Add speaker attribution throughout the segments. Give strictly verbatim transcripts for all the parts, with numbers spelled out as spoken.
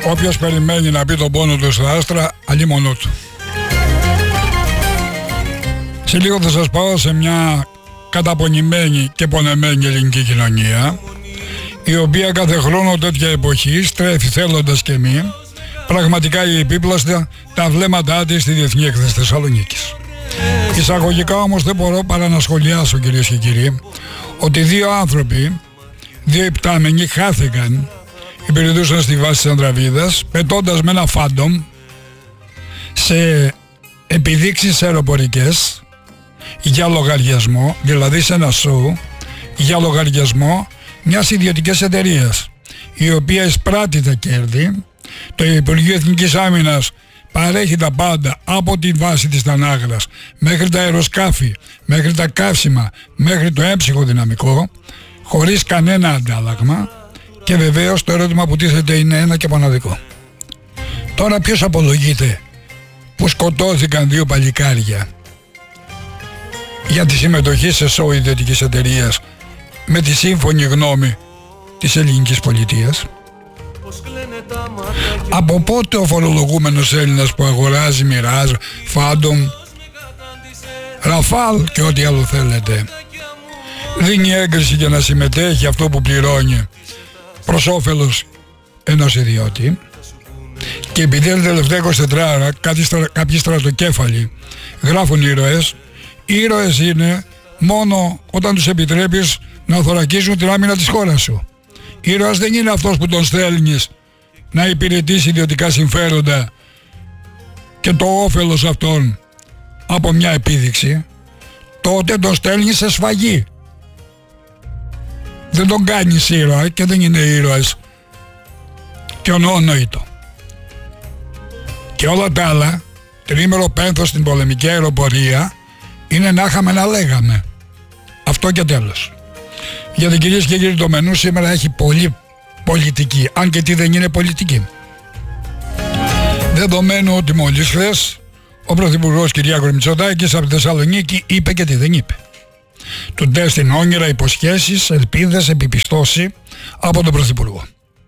Speaker 1: Όποιος περιμένει να πει τον πόνο του στα άστρα, αλίμονό του. Σε λίγο θα σας πάω σε μια καταπονημένη και πονεμένη ελληνική κοινωνία, η οποία κάθε χρόνο τέτοια εποχή στρέφει θέλοντας και μη πραγματικά η επίπλαστα τα βλέμματά της στη Διεθνή Έκθεση Θεσσαλονίκης. Εισαγωγικά όμως δεν μπορώ παρά να σχολιάσω, κυρίες και κύριοι, ότι δύο άνθρωποι, δύο υπτάμενοι, χάθηκαν, υπηρετούσαν στη βάση της Ανδραβίδας, πετώντας με ένα φάντομ σε επιδείξεις αεροπορικές για λογαριασμό, δηλαδή σε ένα σοου για λογαριασμό μιας ιδιωτικής εταιρείας, η οποία εισπράττει τα κέρδη. Το Υπουργείο Εθνικής Άμυνας παρέχει τα πάντα, από τη βάση της Τανάγρας μέχρι τα αεροσκάφη, μέχρι τα καύσιμα, μέχρι το έμψυχο δυναμικό, χωρίς κανένα αντάλλαγμα. Και βεβαίως το ερώτημα που τίθεται είναι ένα και μοναδικό. Τώρα ποιος απολογείται που σκοτώθηκαν δύο παλικάρια για τη συμμετοχή σε σοου ιδιωτικής εταιρείας με τη σύμφωνη γνώμη της ελληνικής πολιτείας? Από πότε ο φορολογούμενος Έλληνας που αγοράζει, μοιράζει, φάντομ, ραφάλ και ό,τι άλλο θέλετε, δίνει έγκριση για να συμμετέχει αυτό που πληρώνει προς όφελος ενός ιδιώτη? Και επειδή τα τελευταία είκοσι τέσσερις ώρα κάποιοι στρατοκέφαλοι γράφουν ήρωες, ήρωες είναι μόνο όταν τους επιτρέπεις να θωρακίζουν την άμυνα της χώρας σου. Ήρωας δεν είναι αυτός που τον στέλνεις να υπηρετήσει ιδιωτικά συμφέροντα και το όφελος αυτών από μια επίδειξη. Τότε τον στέλνεις σε σφαγή. Δεν τον κάνεις ήρωα και δεν είναι ήρωας και ονόητο. Και όλα τα άλλα, τρίμερο πένθος στην πολεμική αεροπορία, είναι να είχαμε να λέγαμε. Αυτό και τέλος. Γιατί, κυρίες και κύριοι, το μενού σήμερα έχει πολύ πολιτική, αν και τι δεν είναι πολιτική. Δεδομένου ότι μόλις χθες ο Πρωθυπουργός Κυριάκος Μητσοτάκης από τη Θεσσαλονίκη είπε και τι δεν είπε. Του τέστην όνειρα, υποσχέσεις, ελπίδες, επιπιστώσει από τον Πρωθυπουργό.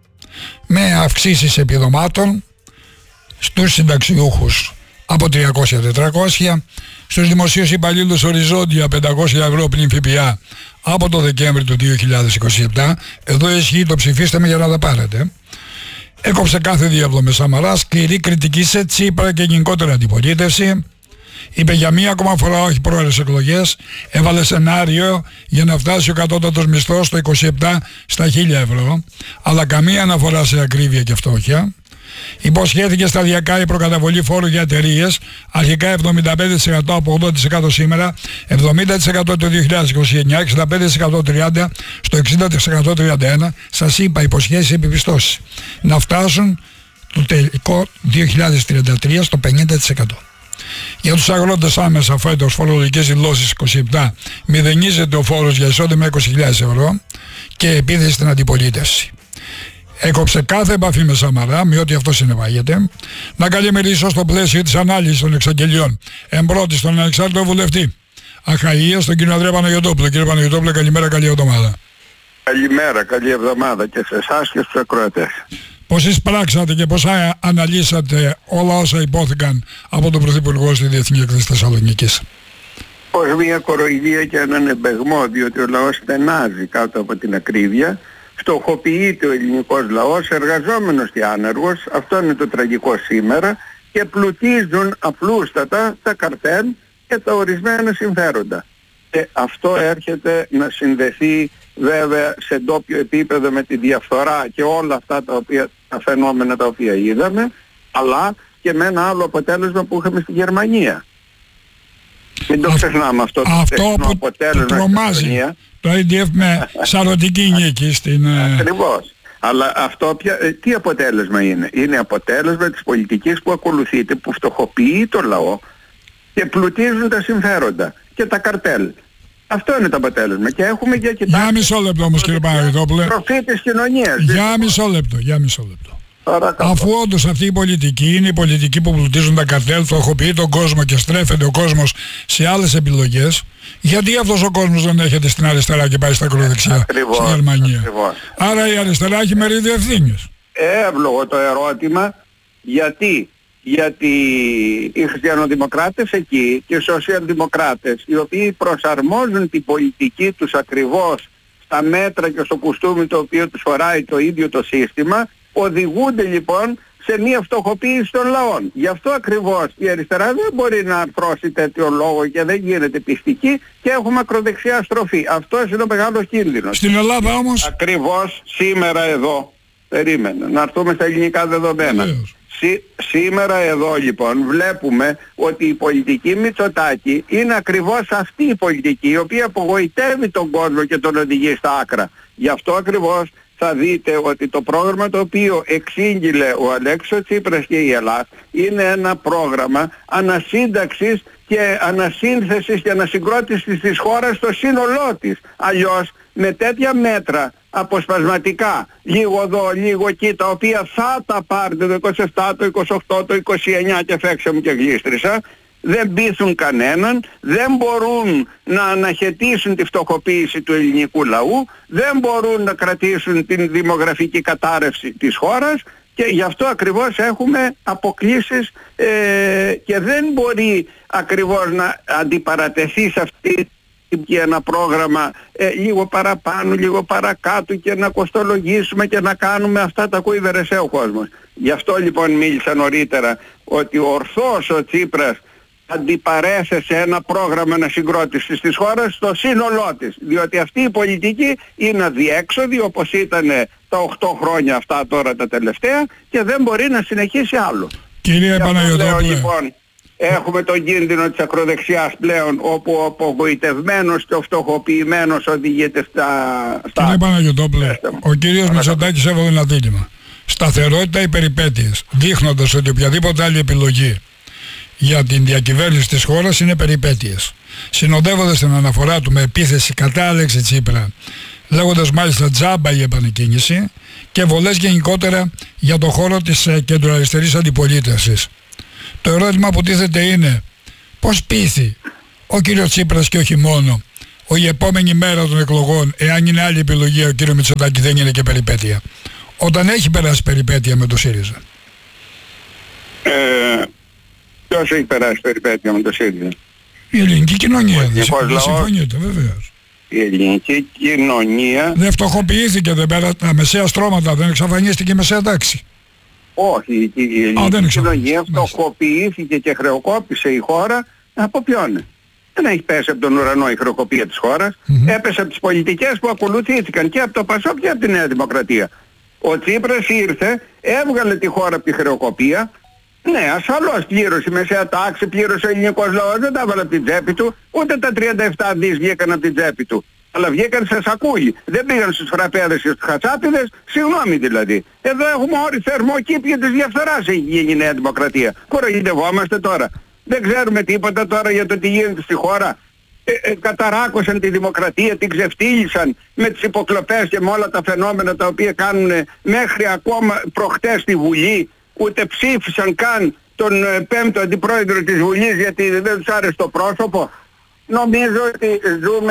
Speaker 1: Με αυξήσεις επιδομάτων στους συνταξιούχους από τριακόσια τετρακόσια, στους δημοσίους υπαλλήλους οριζόντια πεντακόσια ευρώ πλην ΦΠΑ από το Δεκέμβρη του δύο χιλιάδες είκοσι επτά. Εδώ ισχύει το ψηφίστε με για να τα πάρετε. Έκοψε κάθε διάβλο Σαμαρά, σκληρή κριτική σε Τσίπρα και γενικότερα αντιπολίτευση. Είπε για μία ακόμα φορά όχι πρόορες εκλογές, έβαλε σενάριο για να φτάσει ο κατώτατος μισθός το είκοσι επτά στα χίλια ευρώ, αλλά καμία αναφορά σε ακρίβεια και φτώχεια. Υποσχέθηκε σταδιακά η προκαταβολή φόρου για εταιρείες, αρχικά εβδομήντα πέντε τοις εκατό από ογδόντα τοις εκατό σήμερα, εβδομήντα τοις εκατό το δύο χιλιάδες είκοσι εννιά, εξήντα πέντε τοις εκατό τριάντα στο εξήντα τοις εκατό τριάντα ένα. Σας είπα, υποσχέσεις επιπιστώσεις να φτάσουν το τελικό δύο χιλιάδες τριάντα τρία στο πενήντα τοις εκατό. Για τους αγρότες άμεσα φέτος φορολογικές δηλώσεις είκοσι επτά, μηδενίζεται ο φόρος για εισόδημα είκοσι χιλιάδες ευρώ και επίθεση στην αντιπολίτευση. Έκοψε κάθε επαφή με Σαμαρά, με ό,τι αυτό συνεπάγεται. Να καλημερίσω στο πλαίσιο της ανάλυσης των εξαγγελιών εμπρότη στον ανεξάρτητο βουλευτή Αχαΐας, τον κύριο Ανδρέα Παναγιωτόπουλο. Κύριε Παναγιωτόπουλο, καλημέρα, καλή εβδομάδα.
Speaker 2: Καλημέρα, καλή εβδομάδα και σε εσάς και στους ακροατές.
Speaker 1: Πώς εισπράξατε και πώς αναλύσατε όλα όσα υπόθηκαν από τον Πρωθυπουργό στη Διεθνή Έκθεση Θεσσαλονίκης?
Speaker 2: Ως μια κοροϊδία και έναν εμπεγμό, διότι ο λαός στενάζει κάτω από την ακρίβεια. Φτωχοποιείται ο ελληνικός λαός, εργαζόμενος και άνεργος, αυτό είναι το τραγικό σήμερα, και πλουτίζουν απλούστατα τα καρτέλ και τα ορισμένα συμφέροντα. Και αυτό έρχεται να συνδεθεί βέβαια σε ντόπιο επίπεδο με τη διαφθορά και όλα αυτά τα, οποία, τα φαινόμενα τα οποία είδαμε, αλλά και με ένα άλλο αποτέλεσμα που είχαμε στη Γερμανία. Μην το ξεχνάμε αυτό το
Speaker 1: αυτό που
Speaker 2: αποτέλεσμα
Speaker 1: τρομάζει
Speaker 2: στη Γερμανία.
Speaker 1: Το έι ντι εφ με σαρωτική νίκη στην...
Speaker 2: Ακριβώς. Αλλά αυτό πια, τι αποτέλεσμα είναι? Είναι αποτέλεσμα της πολιτικής που ακολουθείται, που φτωχοποιεί το λαό και πλουτίζουν τα συμφέροντα και τα καρτέλ. Αυτό είναι το αποτέλεσμα. Και έχουμε για κοιτάξτε...
Speaker 1: Για μισό λεπτό όμως, κύριε Παναγιωτόπουλε.
Speaker 2: Τροφή της κοινωνίας.
Speaker 1: Για μισό λεπτό, για μισό λεπτό.
Speaker 2: Παρακαλώ.
Speaker 1: Αφού όντως αυτή η πολιτική είναι η πολιτική που πλουτίζουν τα καρτέλ, φτωχοποιεί τον κόσμο και στρέφεται ο κόσμος σε άλλες επιλογές, γιατί αυτός ο κόσμος δεν έρχεται στην αριστερά και πάει στα ακροδεξιά στη Γερμανία?
Speaker 2: Ακριβώς.
Speaker 1: Άρα η αριστερά έχει μερίδιο ευθύνης.
Speaker 2: εύλογο το ερώτημα, γιατί. Γιατί οι χριστιανοδημοκράτες εκεί και οι σοσιαλδημοκράτες, οι οποίοι προσαρμόζουν την πολιτική τους ακριβώς στα μέτρα και στο κουστούμι το οποίο τους φοράει το ίδιο το σύστημα, οδηγούνται λοιπόν σε μια φτωχοποίηση των λαών. Γι' αυτό ακριβώς η αριστερά δεν μπορεί να αρθρώσει τέτοιο λόγο και δεν γίνεται πιστική και έχουμε ακροδεξιά στροφή. Αυτός είναι ο μεγάλος κίνδυνος.
Speaker 1: Στην Ελλάδα όμως...
Speaker 2: Ακριβώς σήμερα εδώ, περίμενε, να έρθουμε στα ελληνικά δεδομένα. Σή, σήμερα εδώ λοιπόν βλέπουμε ότι η πολιτική Μητσοτάκη είναι ακριβώς αυτή η πολιτική η οποία απογοητεύει τον κόσμο και τον οδηγεί στα άκρα. Γι' αυτό ακριβώς θα δείτε ότι το πρόγραμμα το οποίο εξήγηλε ο Αλέξης Τσίπρας και η Ελλάδα είναι ένα πρόγραμμα ανασύνταξης και ανασύνθεσης και ανασυγκρότησης της χώρας στο σύνολό της. Αλλιώς με τέτοια μέτρα αποσπασματικά, λίγο εδώ, λίγο εκεί, τα οποία θα τα πάρετε το είκοσι επτά, το είκοσι οκτώ, το είκοσι εννιά και φέξε μου και γλίστρισα, δεν πείθουν κανέναν, δεν μπορούν να αναχαιτήσουν τη φτωχοποίηση του ελληνικού λαού, δεν μπορούν να κρατήσουν την δημογραφική κατάρρευση της χώρας και γι' αυτό ακριβώς έχουμε αποκλίσεις ε, και δεν μπορεί ακριβώς να αντιπαρατεθεί σε αυτή και ένα πρόγραμμα ε, λίγο παραπάνω, λίγο παρακάτω και να κοστολογήσουμε και να κάνουμε αυτά τα ακούει βερεσέ ο κόσμος. Γι' αυτό λοιπόν μίλησα νωρίτερα ότι ορθώς ο Τσίπρας αντιπαρέσε σε ένα πρόγραμμα ανασυγκρότησης της χώρας στο σύνολό της. Διότι αυτή η πολιτική είναι αδιέξοδη όπως ήταν τα οκτώ χρόνια αυτά τώρα τα τελευταία και δεν μπορεί να συνεχίσει άλλο.
Speaker 1: Κύριε Παναγιωτόπουλε,
Speaker 2: λοιπόν, έχουμε τον κίνδυνο της ακροδεξιάς πλέον όπου ο απογοητευμένος και ο φτωχοποιημένος οδηγείται στα... στα...
Speaker 1: Κύριε Παναγιωτόπουλε, ο κύριος Μητσοτάκης έβαλε ένα δίλημμα. Σταθερότητα ή περιπέτειες, δείχνοντας ότι οποιαδήποτε άλλη επιλογή για την διακυβέρνηση της χώρας είναι περιπέτειες. Συνοδεύοντας την αναφορά του με επίθεση κατά Αλέξη Τσίπρα, λέγοντας μάλιστα τζάμπα η επανεκκίνηση και βολές γενικότερα για το χώρο της κεντροαριστερής αντιπολίτευσης. Το ερώτημα που τίθεται είναι πώς πείθει ο κύριος Τσίπρας και όχι μόνο η επόμενη μέρα των εκλογών, εάν είναι άλλη επιλογή ο κύριος Μητσοτάκη δεν είναι και περιπέτεια, όταν έχει περάσει περιπέτεια με το ΣΥΡΙΖΑ.
Speaker 2: Ε, ποιος έχει περάσει περιπέτεια με το ΣΥΡΙΖΑ?
Speaker 1: Η ελληνική κοινωνία. Δεν συμφωνείτε βεβαίως.
Speaker 2: Η ελληνική κοινωνία
Speaker 1: δεν φτωχοποιήθηκε, δεν πέρα, τα μεσαία στρώματα, δεν εξαφανίστηκε η μεσαία τάξη.
Speaker 2: Όχι, η, η ελληνική Α, κοινωνία φτωχοποιήθηκε και χρεοκόπησε η χώρα από ποιον? Δεν έχει πέσει από τον ουρανό η χρεοκοπία της χώρας, mm-hmm. έπεσε από τις πολιτικές που ακολουθήθηκαν και από το ΠΑΣΟΚ και από τη Νέα Δημοκρατία. Ο Τσίπρας ήρθε, έβγαλε τη χώρα από τη χρεοκοπία, ναι, ασφαλώς πλήρωσε η μεσαία τάξη, πλήρωσε ο ελληνικός λαός, δεν τα έβαλε από την τσέπη του, ούτε τα τριάντα επτά δις βγήκαν από την τσέπη του. Αλλά βγήκαν σε σακούλι. Δεν πήγαν στους φραπέδες και στους χατσάπιδες, συγγνώμη δηλαδή. Εδώ έχουμε όλη θερμοκήπια της διαφθοράς έχει γίνει η Νέα Δημοκρατία. Κοροϊδευόμαστε τώρα. Δεν ξέρουμε τίποτα τώρα για το τι γίνεται στη χώρα. Ε, ε, καταράκωσαν τη δημοκρατία, την ξεφτύλισαν με τις υποκλοπές και με όλα τα φαινόμενα τα οποία κάνουν μέχρι ακόμα προχτές στη Βουλή. Ούτε ψήφισαν καν τον ε, πέμπτο αντιπρόεδρο της Βουλής γιατί δεν τους άρεσε το πρόσωπο. Νομίζω ότι ζούμε...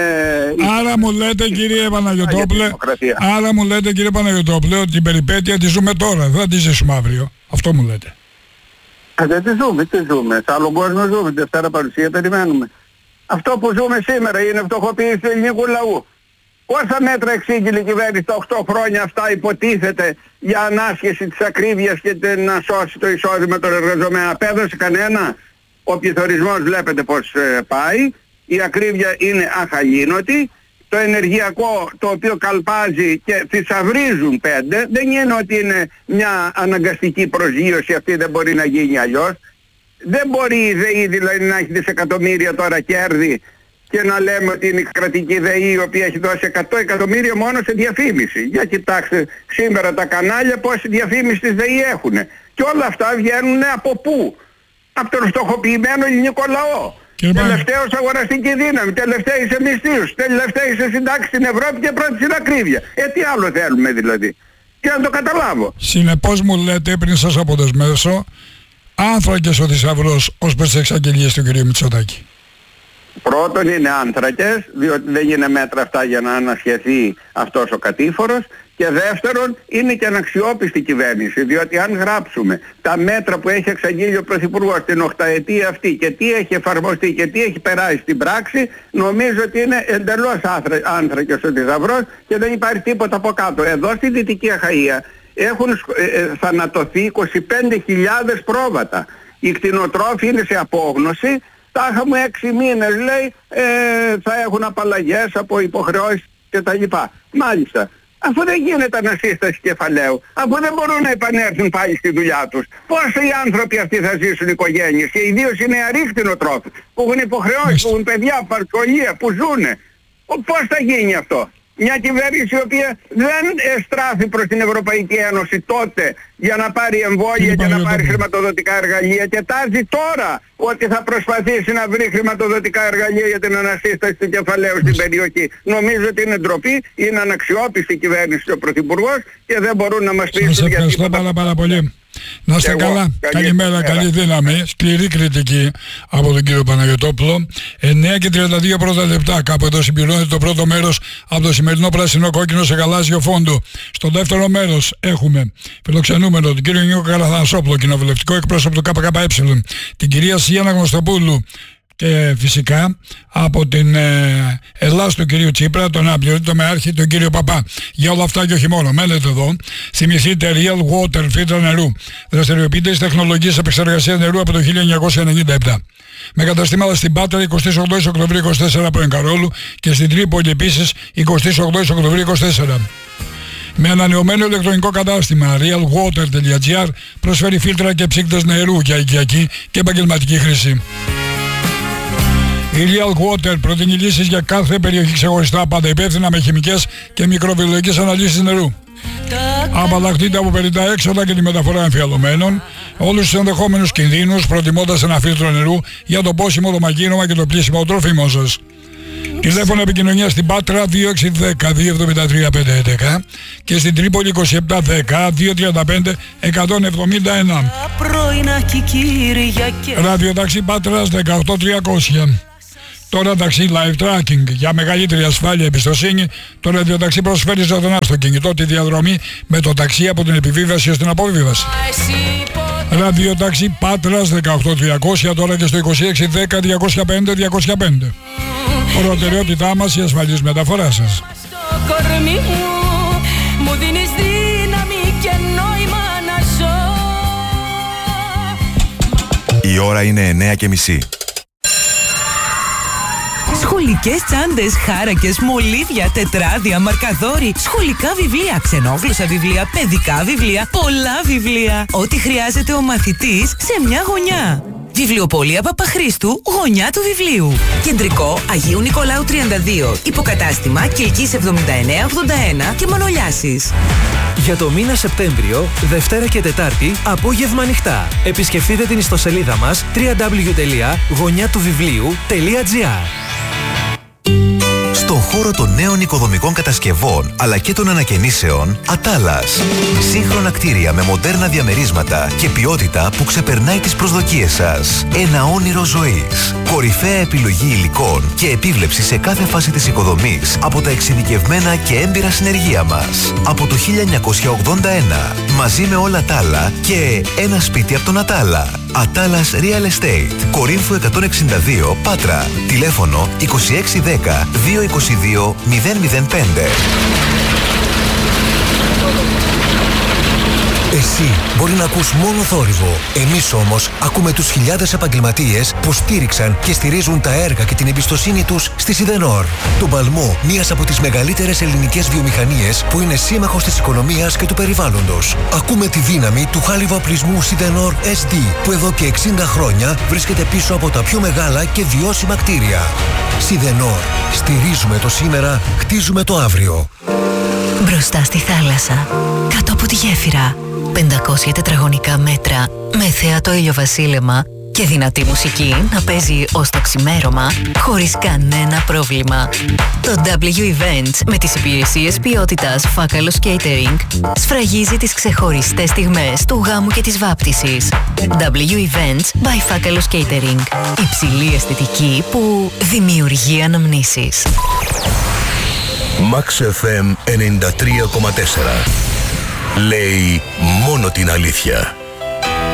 Speaker 1: Άρα μου λέτε κύριε Παναγιωτόπουλε, άρα μου λέτε κύριε Παναγιωτόπουλε ότι την περιπέτεια τη ζούμε τώρα, δεν τη ζήσουμε αύριο. Αυτό μου λέτε.
Speaker 2: Α, δεν τη ζούμε, τι ζούμε. Σε άλλο κόσμο ζούμε, Δευτέρα παρουσία περιμένουμε. Αυτό που ζούμε σήμερα είναι φτωχοποίηση του ελληνικού λαού. Πόσα μέτρα εξήγηλε η κυβέρνηση τα οκτώ χρόνια αυτά υποτίθεται για ανάσχεση της ακρίβειας και να σώσει το εισόδημα των εργαζομένων? Απέδωσε κανένα? Ο πληθωρισμός βλέπετε πως ε, πάει, η ακρίβεια είναι αχαλήνωτη, το ενεργειακό το οποίο καλπάζει και θησαυρίζουν πέντε, δεν είναι ότι είναι μια αναγκαστική προσγείωση, αυτή δεν μπορεί να γίνει αλλιώς. Δεν μπορεί η ΔΕΗ δηλαδή να έχει δισεκατομμύρια τώρα κέρδη και να λέμε ότι είναι η κρατική ΔΕΗ η οποία έχει δώσει εκατό εκατομμύρια μόνο σε διαφήμιση. Για κοιτάξτε σήμερα τα κανάλια πόση διαφήμιση της ΔΕΗ έχουν. Και όλα αυτά βγαίνουν από πού? Από τον φτωχοποιημένο ελληνικό λαό. Τελευταίος αγοραστική δύναμη, τελευταίοι σε μισθούς, τελευταίοι σε συντάξεις στην Ευρώπη και πρώτη στην ακρίβεια. Ε, τι άλλο θέλουμε δηλαδή? Και να το καταλάβω.
Speaker 1: Συνεπώς μου λέτε, πριν σας αποδεσμεύσω, άνθρακες ο θησαυρός ως προς τις εξαγγελίες του κ. Μητσοτάκη.
Speaker 2: Πρώτον είναι άνθρακες, διότι δεν είναι μέτρα αυτά για να ανασχεθεί αυτός ο κατήφορος. Και δεύτερον, είναι και αναξιόπιστη κυβέρνηση, διότι αν γράψουμε τα μέτρα που έχει εξαγγείλει ο Πρωθυπουργός την οχταετία αυτή και τι έχει εφαρμοστεί και τι έχει περάσει στην πράξη, νομίζω ότι είναι εντελώς άνθρακος ο θησαυρός και δεν υπάρχει τίποτα από κάτω. Εδώ στη Δυτική Αχαΐα έχουν ε, θανατωθεί είκοσι πέντε χιλιάδες πρόβατα. Οι κτηνοτρόφοι είναι σε απόγνωση. Τάχα μου έξι μήνες λέει ε, θα έχουν απαλλαγές από υποχρεώσεις κτλ. Μάλιστα. Αφού δεν γίνεται ανασύσταση κεφαλαίου, αφού δεν μπορούν να επανέλθουν πάλι στη δουλειά τους, πώς οι άνθρωποι αυτοί θα ζήσουν οικογένειες, και ιδίως οι νεαροί κτηνοτρόφοι που έχουν υποχρεώσεις, που έχουν παιδιά, σχολεία, που ζουνε. Πώς θα γίνει αυτό? Μια κυβέρνηση η οποία δεν εστράφει προς την Ευρωπαϊκή Ένωση τότε για να πάρει εμβόλια και να πάρει χρηματοδοτικά εργαλεία, και τάζει τώρα ότι θα προσπαθήσει να βρει χρηματοδοτικά εργαλεία για την ανασύσταση του κεφαλαίου στην περιοχή. Νομίζω ότι είναι ντροπή, είναι αναξιόπιστη η κυβέρνηση του Πρωθυπουργός και δεν μπορούν να μας πείσουν.
Speaker 1: Σας ευχαριστώ πάρα, πάρα πολύ. Να είστε καλά. Καλή, Καλημέρα, καλή δύναμη. Σκληρή κριτική από τον κύριο Παναγιωτόπουλο. εννέα και τριάντα δύο πρώτα λεπτά. Κάπου εδώ συμπληρώνεται το πρώτο μέρος από το σημερινό πράσινο κόκκινο σε γαλάζιο φόντο. Στο δεύτερο μέρος έχουμε φιλοξενούμενο τον κύριο Νίκο Καραθανασόπουλο, κοινοβουλευτικό εκπρόσωπο του ΚΚΕ, την κυρία Σιάννα Γνωστοπούλου, και φυσικά από την ε, Ελλάδα του κυρίου Τσίπρα, τον αναπληρωτή τομεάρχη, τον κύριο Παπά. Για όλα αυτά και όχι μόνο, μένετε εδώ. Θυμηθείτε Real Water, φίλτρα νερού. Δραστηριοποιείται στις τεχνολογίες επεξεργασίας νερού από το χίλια εννιακόσια ενενήντα επτά. Με καταστήματα στην Πάτρα εικοστή όγδοη Οκτωβρίου είκοσι τέσσερα πρώην Καρόλου και στην Τρίπολη επίσης εικοστή όγδοη Οκτωβρίου είκοσι τέσσερα. Με ανανεωμένο ηλεκτρονικό κατάστημα real water τελεία gr προσφέρει φίλτρα και ψύκτες νερού για οικιακή και επαγγελματική χρήση. Η Real Water προτείνει λύσεις για κάθε περιοχή ξεχωριστά, πάντα υπεύθυνα με χημικές και μικροβιολογικές αναλύσεις νερού. Απαλλαχτείτε από περί τα έξοδα και τη μεταφορά εμφιαλωμένων, όλους τους ενδεχόμενους κινδύνους, προτιμώντας ένα φίλτρο νερού για το πόσιμο, το μαγείρωμα και το πλήσιμο τροφίμων σας. Τηλέφωνο επικοινωνία στην Πάτρα δύο έξι ένα μηδέν δύο εβδομήντα τρία πεντακόσια έντεκα και στην Τρίπολη είκοσι επτά δέκα δύο τριάντα πέντε εκατόν εβδομήντα ένα. Ραδιοταξί Πάτρας δεκαοκτώ τριακόσια. Τώρα ταξί live tracking. Για μεγαλύτερη ασφάλεια εμπιστοσύνη, το ραδιοταξί προσφέρει ζωντανά στο κινητό τη διαδρομή με το ταξί από την επιβίβαση ως την αποβίβαση. Ραδιοταξί Πάτρας δεκαοκτώ τριακόσια, τώρα και στο είκοσι έξι δέκα διακόσια πέντε διακόσια πέντε. Προτεραιότητά μας η ασφαλής μεταφορά σας.
Speaker 3: Η ώρα είναι εννέα και μισή.
Speaker 4: Σχολικές τσάντες, χάρακες, μολύβια, τετράδια, μαρκαδόροι, σχολικά βιβλία, ξενόγλωσσα βιβλία, παιδικά βιβλία, πολλά βιβλία. Ό,τι χρειάζεται ο μαθητής σε μια γωνιά. Βιβλιοπωλεία Παπαχρήστου, γωνιά του βιβλίου. Κεντρικό Αγίου Νικολάου τριάντα δύο. Υποκατάστημα Κιλκής εβδομήντα εννέα ογδόντα ένα και Μανολιάσης.
Speaker 5: Για το μήνα Σεπτέμβριο, Δευτέρα και Τετάρτη, απόγευμα ανοιχτά. Επισκεφτείτε την ιστοσελίδα μας double-u double-u double-u τελεία γωνιά του βιβλίου τελεία gr.
Speaker 3: Στον χώρο των νέων οικοδομικών κατασκευών αλλά και των ανακαινήσεων, Ατάλας. Σύγχρονα κτίρια με μοντέρνα διαμερίσματα και ποιότητα που ξεπερνάει τις προσδοκίες σας. Ένα όνειρο ζωής. Κορυφαία επιλογή υλικών και επίβλεψη σε κάθε φάση της οικοδομής από τα εξειδικευμένα και έμπειρα συνεργεία μας. Από το χίλια εννιακόσια ογδόντα ένα. Μαζί με όλα τα άλλα και ένα σπίτι από τον Ατάλα. Ατάλας Real Estate. Κορίνθου εκατόν εξήντα δύο, Πάτρα. Τηλέφωνο είκοσι έξι δέκα δύο είκοσι δύο μηδέν μηδέν πέντε.
Speaker 6: Εσύ μπορεί να ακούς μόνο θόρυβο. Εμείς όμως ακούμε τους χιλιάδες επαγγελματίες που στήριξαν και στηρίζουν τα έργα και την εμπιστοσύνη τους στη Σιδενόρ. Τον παλμό μιας από τις μεγαλύτερες ελληνικές βιομηχανίες που είναι σύμμαχος της οικονομίας και του περιβάλλοντος. Ακούμε τη δύναμη του χάλιβα-οπλισμού Σιδενόρ ες ντι που εδώ και εξήντα χρόνια βρίσκεται πίσω από τα πιο μεγάλα και βιώσιμα κτίρια. Σιδενόρ. Στηρίζουμε το σήμερα, χτίζουμε το αύριο.
Speaker 7: Μπροστά στη θάλασσα, κάτω από τη γέφυρα, πεντακόσια τετραγωνικά μέτρα με θέατο ηλιοβασίλεμα και δυνατή μουσική να παίζει ως το ξημέρωμα χωρίς κανένα πρόβλημα. Το ντάμπλιου Events με τις υπηρεσίες ποιότητας Φάκαλος Catering σφραγίζει τις ξεχωριστές στιγμές του γάμου και της βάπτισης. ντάμπλιου Events by Φάκαλος Catering. Υψηλή αισθητική που δημιουργεί αναμνήσεις.
Speaker 8: Max εφ εμ ενενήντα τρία κόμμα τέσσερα. Λέει μόνο την αλήθεια.